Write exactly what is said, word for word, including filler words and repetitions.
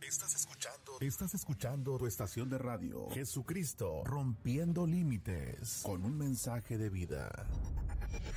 Estás escuchando, estás escuchando tu estación de radio, Jesucristo, rompiendo límites, con un mensaje de vida.